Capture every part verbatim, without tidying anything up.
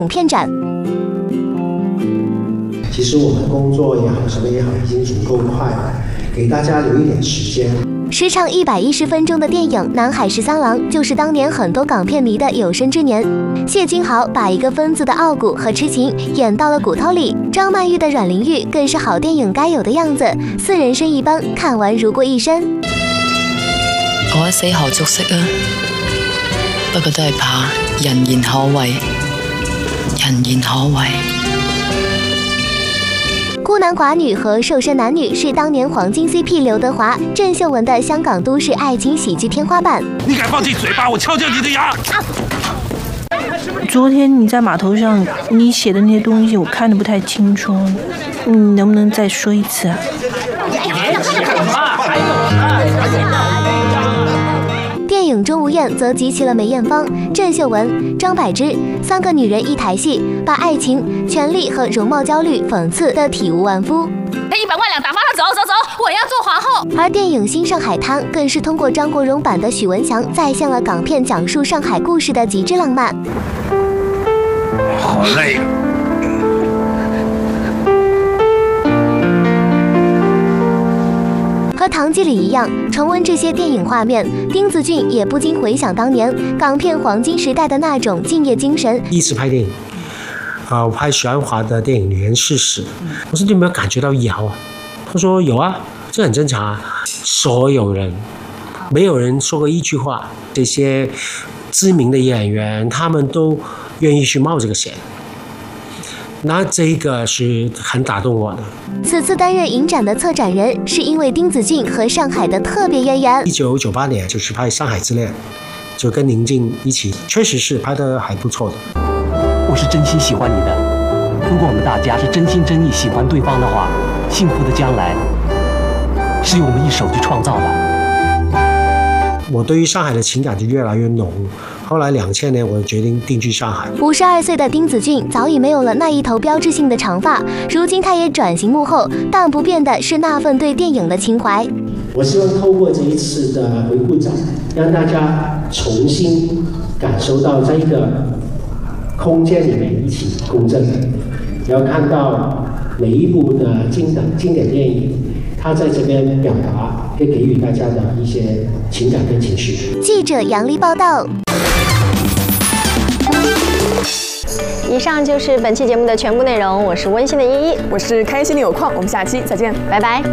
片展。 其实我们工作也好，什么也好，已经足够快了，给大家留一点时间。 时长一百一十分钟的电影《南海十三郎》就是当年很多港片迷的有生之年。谢金豪把一个疯子的傲骨和痴情演到了骨头里，张曼玉的阮玲玉更是好电影该有的样子，似人生一般，看完如过一生。 我喺死河足色啊，不過都係怕人言可畏，人言可畏。 孤男寡女和瘦身男女是当年黄金 C P 刘德华、郑秀文的香港都市爱情喜剧天花板。 你敢放进嘴巴，我敲掉你的牙！ 昨天你在码头上，你写的那些东西我看得不太清楚，你能不能再说一次啊？ 电影《钟无艳》则集齐了梅艳芳、郑秀文、张柏芝三个女人一台戏，把爱情、权力和容貌焦虑讽刺得体无完肤。 那一百万两打发他走走走，我要做皇后。 而电影《新上海滩》更是通过张国荣版的许文强，再现了港片讲述上海故事的极致浪漫。 好累啊！ 和唐季礼一样，重温这些电影画面，丁子俊也不禁回想当年港片黄金时代的那种敬业精神。 第一次拍电影，啊、呃，我拍许鞍华的电影《女人世事》，我说你有没有感觉到摇啊？他说有啊，这很正常啊。所有人，没有人说过一句话。这些知名的演员，他们都愿意去冒这个险。那这个是很打动我的。 此次担任影展的策展人，是因为丁子俊和上海的特别渊源。 一九九八年就去拍《上海之恋》，就跟宁静一起，确实是拍得还不错的。 我是真心喜欢你的，如果我们大家是真心真意喜欢对方的话，幸福的将来是由我们一手去创造的。 我对于上海的情感就越来越浓。后来两千年，我决定定居上海。 五十二岁的丁子俊早已没有了那一头标志性的长发，如今他也转型幕后，但不变的是那份对电影的情怀。 我希望透过这一次的回顾展，让大家重新感受到在一个空间里面一起共振，然后看到每一部的经典经典电影。他在这边表达，可以给予大家的一些情感跟情绪。 记者杨丽报道。 以上就是本期节目的全部内容，我是温馨的依依， 我是开心的有矿，我们下期再见， 拜拜。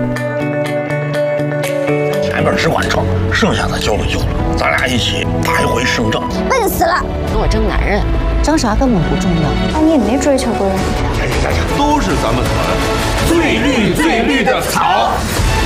前面只管挣，剩下的交给舅了，咱俩一起打一回胜仗。 笨死了， 跟我争男人，争啥根本不重要。 那你也没追求过人家。 哎呀呀呀，都是咱们团最绿最绿的草。